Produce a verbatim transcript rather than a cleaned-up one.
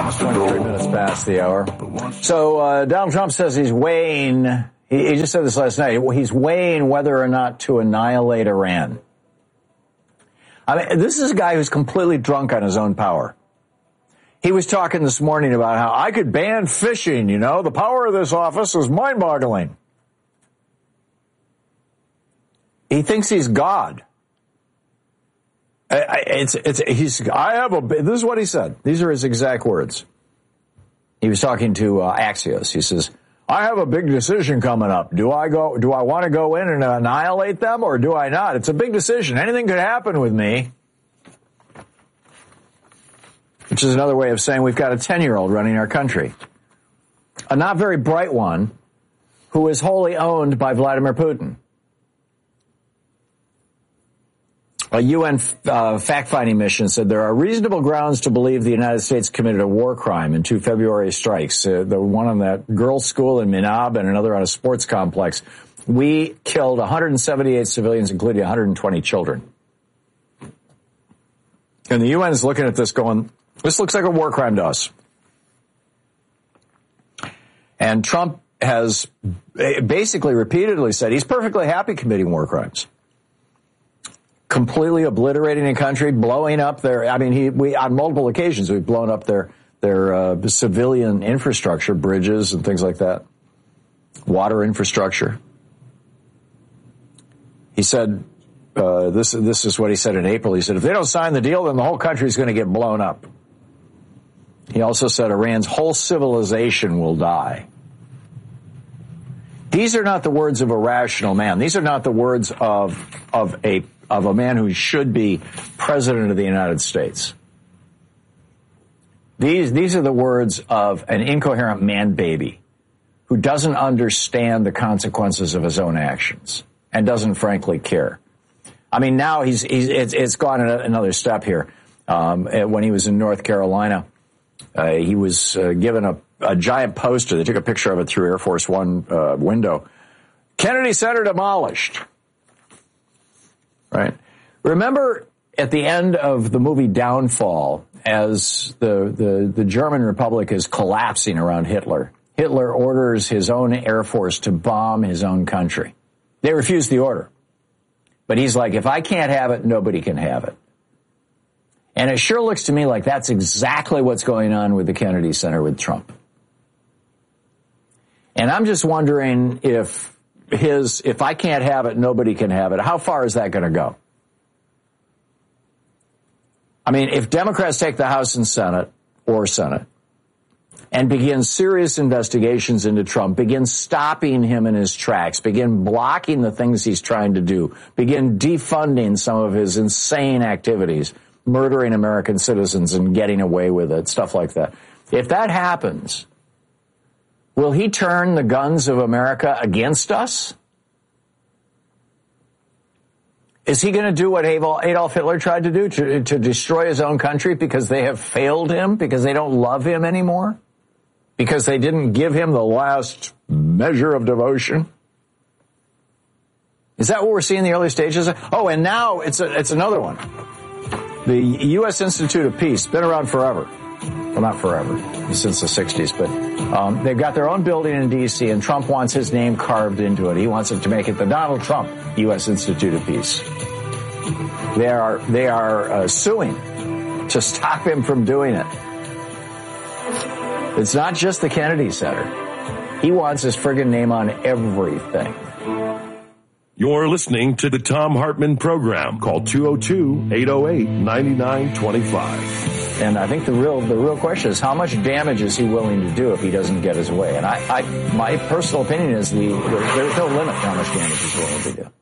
twenty-three minutes past the hour. So uh, Donald Trump says he's weighing, he, he just said this last night, he's weighing whether or not to annihilate Iran. I mean, this is a guy who's completely drunk on his own power. He was talking this morning about how I could ban fishing, you know, the power of this office is mind-boggling. He thinks he's God. It's, it's, he's, I have a, this is what he said. These are his exact words. He was talking to uh, Axios. He says, I have a big decision coming up. Do I go, do I want to go in and annihilate them or do I not? It's a big decision. Anything could happen with me. Which is another way of saying we've got a ten-year-old running our country. A not very bright one who is wholly owned by Vladimir Putin. A U N uh, fact-finding mission said there are reasonable grounds to believe the United States committed a war crime in two February strikes, uh, the one on that girls' school in Minab and another on a sports complex. We killed one hundred seventy-eight civilians, including one hundred twenty children. And the U N is looking at this going, this looks like a war crime to us. And Trump has basically repeatedly said he's perfectly happy committing war crimes. Completely obliterating a country, blowing up their, I mean, he, we, on multiple occasions, we've blown up their, their, uh, civilian infrastructure, bridges and things like that. Water infrastructure. He said, uh, this, this is what he said in April. He said, if they don't sign the deal, then the whole country is going to get blown up. He also said Iran's whole civilization will die. These are not the words of a rational man. These are not the words of, of a, of a man who should be president of the United States. These, these are the words of an incoherent man baby who doesn't understand the consequences of his own actions and doesn't frankly care. I mean, now he's, he's, it's, it's gone another step here. Um, when he was in North Carolina, uh, he was uh, given a, a giant poster. They took a picture of it through Air Force One uh, window. Kennedy Center demolished. Right. Remember at the end of the movie Downfall, as the, the, the German Republic is collapsing around Hitler, Hitler orders his own Air Force to bomb his own country. They refuse the order. But he's like, if I can't have it, nobody can have it. And it sure looks to me like that's exactly what's going on with the Kennedy Center with Trump. And I'm just wondering if his, if I can't have it, nobody can have it. How far is that going to go? I mean, if Democrats take the House and Senate, or Senate, and begin serious investigations into Trump, begin stopping him in his tracks, begin blocking the things he's trying to do, begin defunding some of his insane activities, murdering American citizens and getting away with it, stuff like that. If that happens, will he turn the guns of America against us? Is he going to do what Adolf Hitler tried to do, to, to destroy his own country because they have failed him, because they don't love him anymore, because they didn't give him the last measure of devotion? Is that what we're seeing in the early stages? Oh, and now it's a, it's another one. The U S Institute of Peace, been around forever. Well, not forever, since the sixties, but um, they've got their own building in D C, and Trump wants his name carved into it. He wants it to make it the Donald Trump U S Institute of Peace. They are they are uh, suing to stop him from doing it. It's not just the Kennedy Center. He wants his friggin' name on everything. You're listening to the Thom Hartmann Program. Call two oh two, eight oh eight, nine nine two five. And I think the real the real question is, how much damage is he willing to do if he doesn't get his way? And I, I my personal opinion is the there's no limit to how much damage he's willing to do.